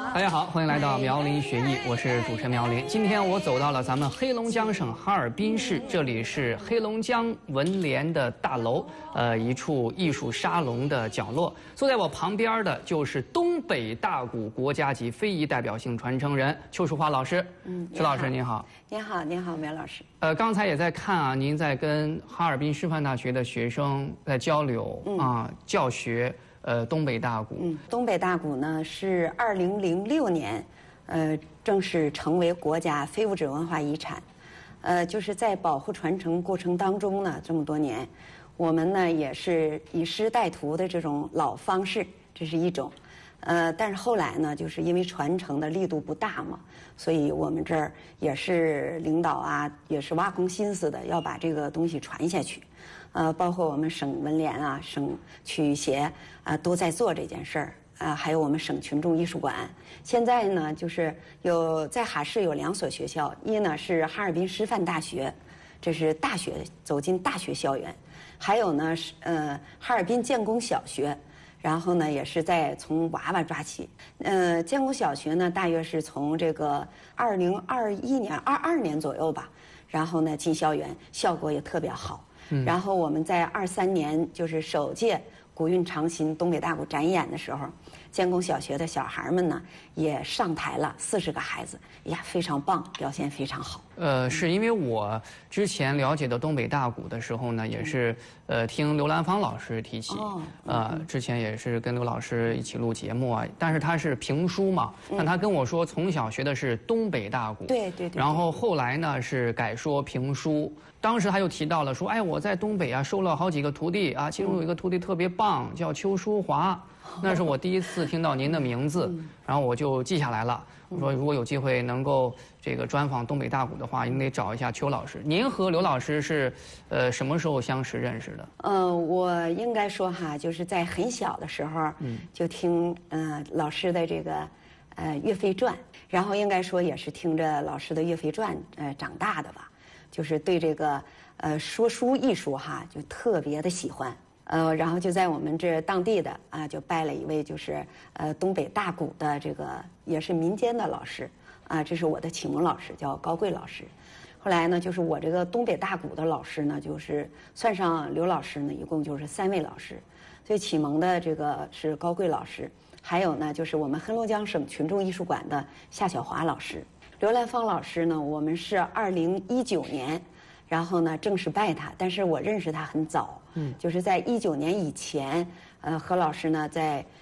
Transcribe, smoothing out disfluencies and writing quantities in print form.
大家好，欢迎来到苗林学艺，我是主持人苗林。今天我走到了咱们黑龙江省哈尔滨市，这里是黑龙江文联的大楼，一处艺术沙龙的角落。坐在我旁边的就是东北大鼓国家级非遗代表性传承人邱淑华老师。邱老师您好。 您好，您好，苗老师。 刚才也在看啊，您在跟哈尔滨师范大学的学生在交流教学。东北大鼓。 东北大鼓呢是2006年，正式成为国家非物质文化遗产。就是在保护传承过程当中呢，这么多年，我们呢也是以师带徒的这种老方式，这是一种。但是后来呢，就是因为传承的力度不大嘛，所以我们这儿也是领导啊，也是挖空心思的要把这个东西传下去。包括我们省文联啊、省曲艺协啊都在做这件事儿啊，还有我们省群众艺术馆。现在呢，就是在哈市有2所学校，一呢是哈尔滨师范大学，这是大学走进大学校园；还有呢是哈尔滨建工小学。然后呢，也是在从娃娃抓起。建工小学呢，大约是从这个2021年、22年左右吧。然后呢，进校园，效果也特别好。然后我们在23年，就是首届古韵长新东北大鼓展演的时候，建工小学的小孩们呢也上台了，40个孩子，呀，非常棒，表现非常好。 是因为我之前了解的东北大鼓的时候呢，也是听刘兰芳老师提起，之前也是跟刘老师一起录节目啊，但是他是评书嘛，但他跟我说从小学的是东北大鼓， 对， 然后后来呢是改说评书，当时他又提到了说，哎，我在东北啊收了好几个徒弟啊，其中有一个徒弟特别棒，叫邱淑华，那是我第一次听到您的名字，然后我就记下来了。我说如果有机会能够这个专访东北大鼓的话，应得找一下邱老师。您和刘老师是什么时候相识认识的？ 我应该说哈，就是在很小的时候，就听老师的这个岳飞传，然后应该说也是听着老师的岳飞传长大的吧，就是对这个说书艺术哈就特别的喜欢。然后就在我们这当地的啊，就拜了一位就是东北大鼓的这个也是民间的老师啊，这是我的启蒙老师，叫高贵老师。后来呢，就是我这个东北大鼓的老师呢，就是算上刘老师呢，一共就是3位老师。最启蒙的这个是高贵老师，还有呢就是我们黑龙江省群众艺术馆的夏小华老师。刘兰芳老师呢，我们是2019年。然后呢，正式拜他，但是我认识他很早，就是在19年以前，何老师呢在